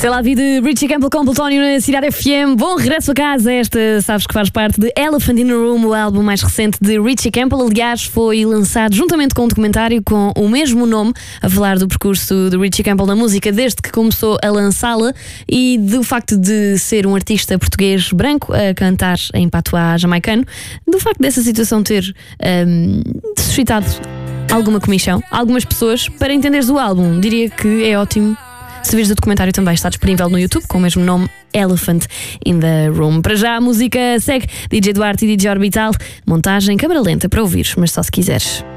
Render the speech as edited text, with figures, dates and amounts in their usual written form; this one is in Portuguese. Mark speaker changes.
Speaker 1: Sei lá, vi de Richie Campbell com Plutónio na Cidade FM. Bom regresso a casa. Esta, sabes que faz parte de Elephant in the Room, o álbum mais recente de Richie Campbell. Aliás, foi lançado juntamente com um documentário com o mesmo nome, a falar do percurso de Richie Campbell na música desde que começou a lançá-la e do facto de ser um artista português branco a cantar em patuá jamaicano, do facto dessa situação ter suscitado alguma comichão, algumas pessoas. Para entenderes o álbum, diria que é ótimo se vires o documentário. Também está disponível no YouTube com o mesmo nome, Elephant in the Room. Para já a música segue DJ Duarte e DJ Orbital. Montagem câmara lenta para ouvires, mas só se quiseres.